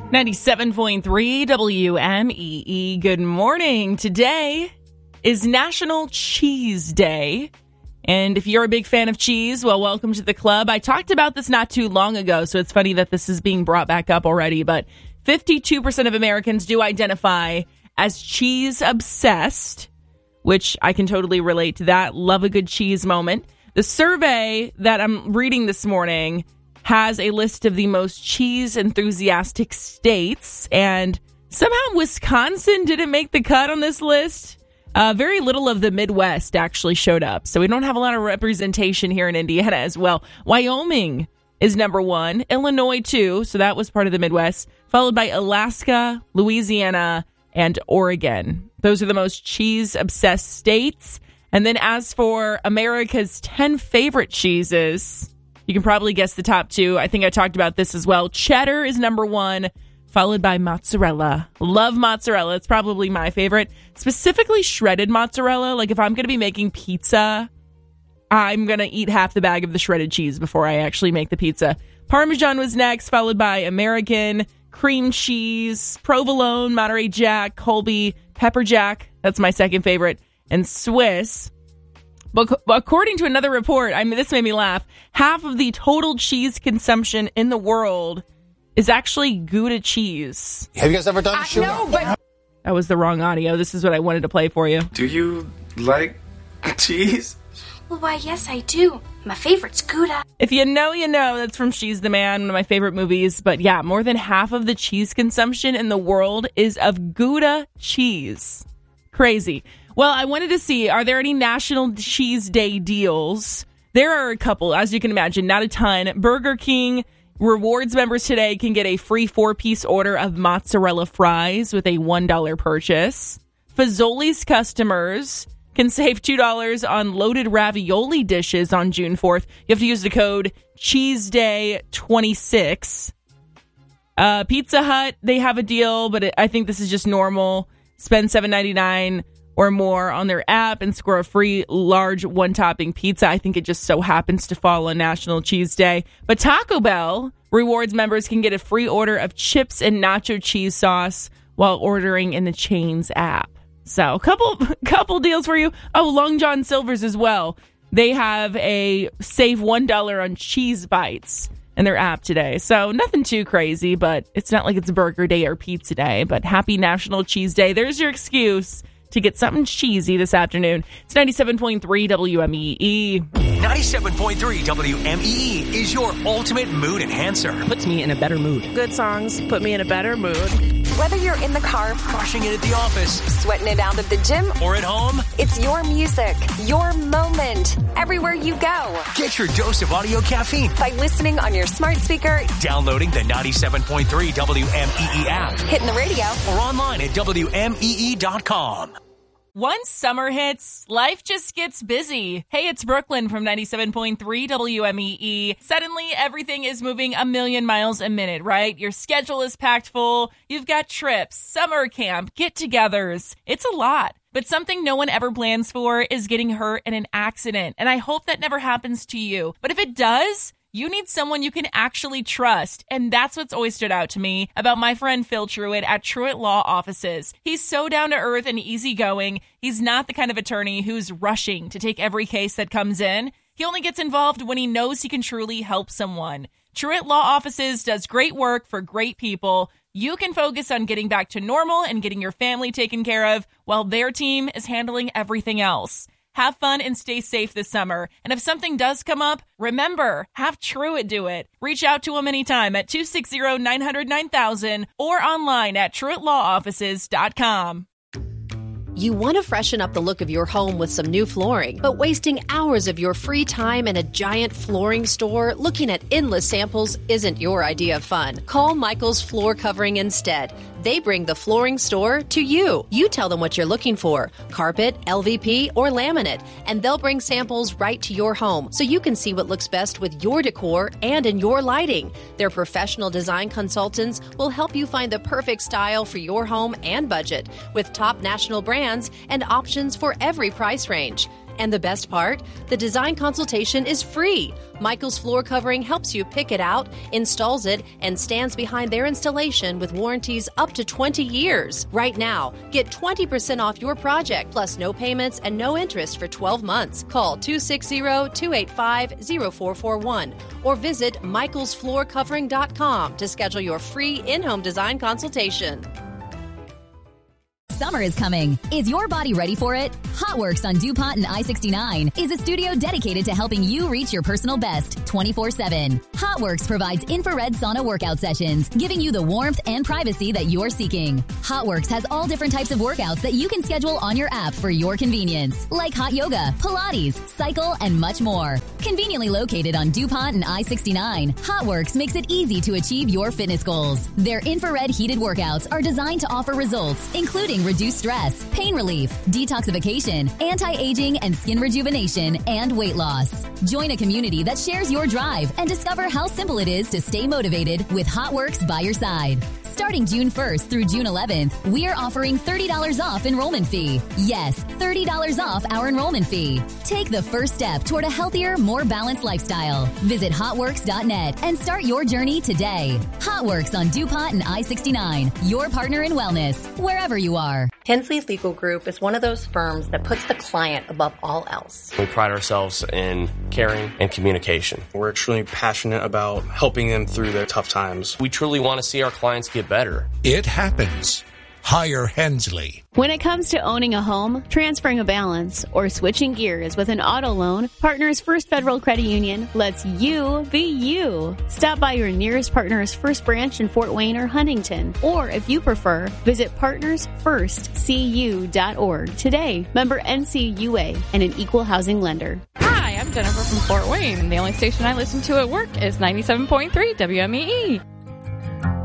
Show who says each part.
Speaker 1: 97.3 WMEE. Good morning. Today is National Cheese Day. And if you're a big fan of cheese, well, welcome to the club. I talked about this not too long ago, so it's funny that this is being brought back up already. But 52% of Americans do identify as cheese obsessed, which I can totally relate to that. Love a good cheese moment. The survey that I'm reading this morning has a list of the most cheese enthusiastic states, and somehow Wisconsin didn't make the cut on this list. Very little of the Midwest actually showed up, so we don't have a lot of representation here in Indiana as well. Wyoming is number one, Illinois too, so that was part of the Midwest, followed by Alaska, Louisiana, and Oregon. Those are the most cheese-obsessed states. And then as for America's 10 favorite cheeses, you can probably guess the top two. I think I talked about this as well. Cheddar is number one, followed by mozzarella. Love mozzarella. It's probably my favorite. Specifically shredded mozzarella. Like if I'm going to be making pizza, I'm going to eat half the bag of the shredded cheese before I actually make the pizza. Parmesan was next, followed by American, cream cheese, provolone, Monterey Jack, Colby, pepper jack. That's my second favorite. And Swiss. But according to another report, this made me laugh, half of the total cheese consumption in the world is actually Gouda cheese.
Speaker 2: Have you guys ever done shooting?
Speaker 1: No, but that was the wrong audio. This is what I wanted to play for you.
Speaker 3: Do you like cheese?
Speaker 4: Well, why, yes, I do. My favorite's Gouda.
Speaker 1: If you know, you know. That's from She's the Man, one of my favorite movies. But yeah, more than half of the cheese consumption in the world is of Gouda cheese. Crazy. Well, I wanted to see, are there any National Cheese Day deals? There are a couple, as you can imagine, not a ton. Burger King Rewards members today can get a free 4-piece order of mozzarella fries with a $1 purchase. Fazoli's customers can save $2 on loaded ravioli dishes on June 4th. You have to use the code CheeseDay26. Pizza Hut, they have a deal, but I think this is just normal. Spend $7.99 or more on their app and score a free large one-topping pizza. I think it just so happens to fall on National Cheese Day. But Taco Bell Rewards members can get a free order of chips and nacho cheese sauce while ordering in the chain's app. So a couple deals for you. Oh, Long John Silver's as well. They have a save $1 on cheese bites in their app today. So nothing too crazy, but it's not like it's Burger Day or Pizza Day. But happy National Cheese Day. There's your excuse to get something cheesy this afternoon. It's 97.3 WMEE.
Speaker 5: 97.3 WMEE is your ultimate mood enhancer.
Speaker 6: Puts me in a better mood.
Speaker 7: Good songs put me in a better mood.
Speaker 8: Whether you're in the car,
Speaker 5: crushing it at the office,
Speaker 8: sweating it out at the gym,
Speaker 5: or at home,
Speaker 8: it's your music, your moment, everywhere you go.
Speaker 5: Get your dose of audio caffeine
Speaker 8: by listening on your smart speaker,
Speaker 5: downloading the 97.3 WMEE app,
Speaker 8: hitting the radio,
Speaker 5: or online at WMEE.com.
Speaker 1: Once summer hits, life just gets busy. Hey, it's Brooklyn from 97.3 WMEE. Suddenly, everything is moving a million miles a minute, right? Your schedule is packed full. You've got trips, summer camp, get-togethers. It's a lot. But something no one ever plans for is getting hurt in an accident. And I hope that never happens to you. But if it does, you need someone you can actually trust. And that's what's always stood out to me about my friend Phil Truitt at Truitt Law Offices. He's so down to earth and easygoing. He's not the kind of attorney who's rushing to take every case that comes in. He only gets involved when he knows he can truly help someone. Truitt Law Offices does great work for great people. You can focus on getting back to normal and getting your family taken care of while their team is handling everything else. Have fun and stay safe this summer. And if something does come up, remember, have Truitt do it. Reach out to him anytime at 260-900-9000 or online at TruittLawOffices.com.
Speaker 9: You want to freshen up the look of your home with some new flooring, but wasting hours of your free time in a giant flooring store looking at endless samples isn't your idea of fun. Call Michael's Floor Covering instead. They bring the flooring store to you. You tell them what you're looking for, carpet, LVP, or laminate, and they'll bring samples right to your home so you can see what looks best with your decor and in your lighting. Their professional design consultants will help you find the perfect style for your home and budget with top national brands and options for every price range. And the best part? The design consultation is free. Michael's Floor Covering helps you pick it out, installs it, and stands behind their installation with warranties up to 20 years. Right now, get 20% off your project, plus no payments and no interest for 12 months. Call 260-285-0441 or visit michaelsfloorcovering.com to schedule your free in-home design consultation.
Speaker 2: Summer is coming. Is your body ready for it? HotWorks on DuPont and I-69 is a studio dedicated to helping you reach your personal best 24/7. HotWorks provides infrared sauna workout sessions, giving you the warmth and privacy that you're seeking. HotWorks has all different types of workouts that you can schedule on your app for your convenience, like hot yoga, Pilates, cycle, and much more. Conveniently located on DuPont and I-69, HotWorks makes it easy to achieve your fitness goals. Their infrared heated workouts are designed to offer results, including reduced stress, pain relief, detoxification, anti-aging and skin rejuvenation, and weight loss. Join a community that shares your drive and discover how simple it is to stay motivated with HotWorks by your side. Starting June 1st through June 11th, we are offering $30 off enrollment fee. Yes, $30 off our enrollment fee. Take the first step toward a healthier, more balanced lifestyle. Visit hotworks.net and start your journey today. HotWorks on DuPont and I-69, your partner in wellness, wherever you are.
Speaker 6: Hensley Legal Group is one of those firms that puts the client above all else.
Speaker 10: We pride ourselves in caring and communication.
Speaker 11: We're extremely passionate about helping them through their tough times.
Speaker 10: We truly want to see our clients get better.
Speaker 12: It happens. Hire Hensley.
Speaker 13: When it comes to owning a home, transferring a balance, or switching gears with an auto loan, Partners First Federal Credit Union lets you be you. Stop by your nearest Partners First branch in Fort Wayne or Huntington, or if you prefer, visit partnersfirstcu.org today. Member NCUA and an equal housing lender.
Speaker 14: Hi, I'm Jennifer from Fort Wayne. The only station I listen to at work is 97.3 WMEE.